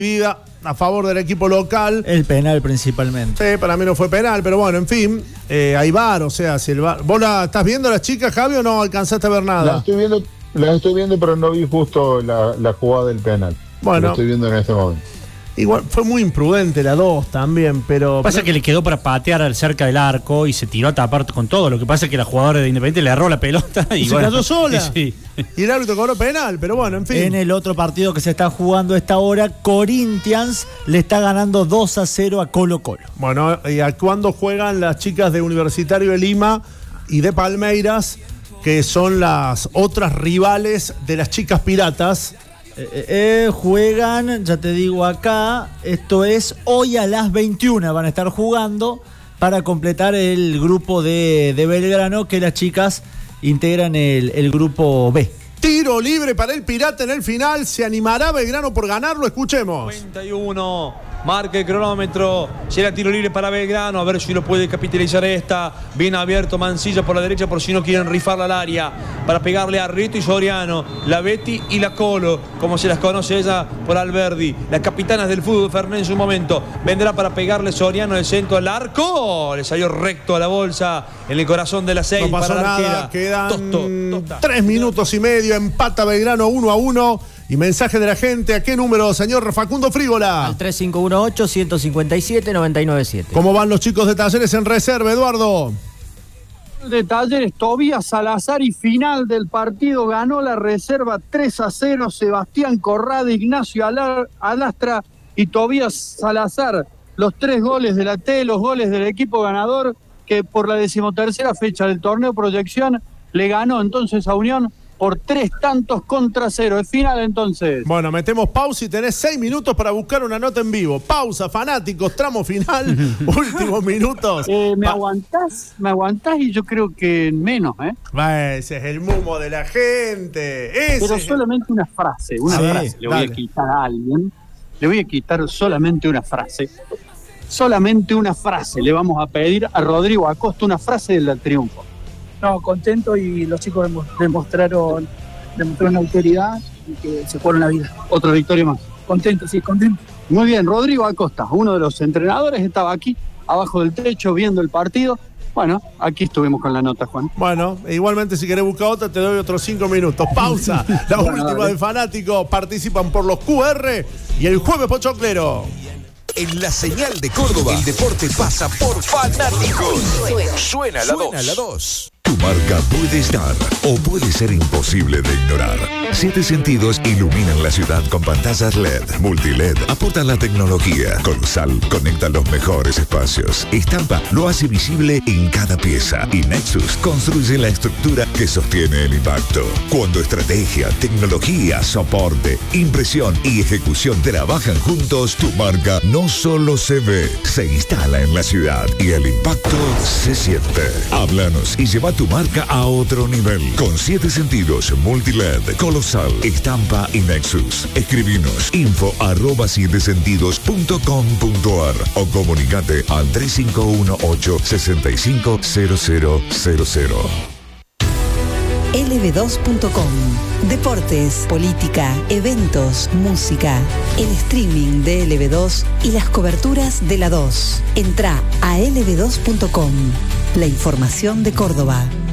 vida a favor del equipo local. El penal principalmente. Sí, para mí no fue penal, pero bueno, en fin, hay VAR, o sea, si el VAR... ¿Vos la estás viendo las chicas, Javi, o no alcanzaste a ver nada? La estoy viendo, pero no vi justo la jugada del penal. Bueno. Lo estoy viendo en este momento. Igual fue muy imprudente la 2 también, pero... Pasa que le quedó para patear cerca del arco y se tiró a tapar con todo. Lo que pasa es que la jugadora de Independiente le agarró la pelota y se cayó sola. Sí. Y el árbitro cobró penal, pero bueno, en fin. En el otro partido que se está jugando a esta hora, Corinthians le está ganando 2-0 a Colo-Colo. Bueno, ¿y a cuándo juegan las chicas de Universitario de Lima y de Palmeiras, que son las otras rivales de las chicas piratas? Juegan, ya te digo acá, esto es hoy a las 21 van a estar jugando para completar el grupo de Belgrano, que las chicas integran el grupo B. Tiro libre para el Pirata en el final. ¿Se animará Belgrano por ganarlo? Escuchemos. 51, marca el cronómetro. Será tiro libre para Belgrano. A ver si lo puede capitalizar esta. Bien abierto Mancilla por la derecha, por si no quieren rifarla al área. Para pegarle a Rito y Soriano. La Betty y la Colo, como se las conoce ella por Alberdi. Las capitanas del fútbol, Fernández en su momento. Vendrá para pegarle Soriano el centro al arco. Le salió recto a la bolsa en el corazón de la 6. No pasó para la nada. arquera. Quedan 3 minutos y medio. Empata Belgrano 1-1. Y mensaje de la gente. ¿A qué número, señor Facundo Frígola? Al 3518-157-997. ¿Cómo van los chicos de Talleres en reserva, Eduardo? De Talleres, Tobías Salazar, y final del partido ganó la reserva 3-0, Sebastián Corrada, Ignacio Alastra y Tobías Salazar. Los 3 goles de la T, los goles del equipo ganador, que por la 13ª fecha del torneo Proyección le ganó entonces a Unión por 3-0. Es final entonces. Bueno, metemos pausa y tenés 6 minutos para buscar una nota en vivo. Pausa, fanáticos, tramo final, últimos minutos. ¿Me aguantás? Y yo creo que en menos, Ese es el mumo de la gente. Pero solamente una frase, frase. Le voy a quitar a alguien. Le voy a quitar solamente una frase. Solamente una frase. Le vamos a pedir a Rodrigo Acosta una frase del triunfo. No, contento, y los chicos demostraron autoridad y que se jugaron la vida. Otra victoria más. Contento, sí, contento. Muy bien, Rodrigo Acosta, uno de los entrenadores, estaba aquí, abajo del techo, viendo el partido. Bueno, aquí estuvimos con la nota, Juan. Bueno, igualmente si querés buscar otra, te doy otros 5 minutos. Pausa, la última de Fanáticos. Participan por los QR y el jueves pochoclero. En la señal de Córdoba, el deporte pasa por Fanáticos. Suena la 2. Tu marca puede estar o puede ser imposible de ignorar. 7 Sentidos iluminan la ciudad con pantallas LED, multiled, aportan la tecnología. Colosal conecta los mejores espacios. Estampa lo hace visible en cada pieza. Y Nexus construye la estructura que sostiene el impacto. Cuando estrategia, tecnología, soporte, impresión y ejecución trabajan juntos, tu marca no solo se ve, se instala en la ciudad y el impacto se siente. Háblanos y lleva tu marca a otro nivel. Con 7 Sentidos, multiled, Colosal, estampa y Nexus. Escribinos info@7sentidos.com.ar o comunicate al 3518-650000. lb2.com. Deportes, política, eventos, música, el streaming de LB2 y las coberturas de la 2. Entrá a lb2.com. La información de Córdoba.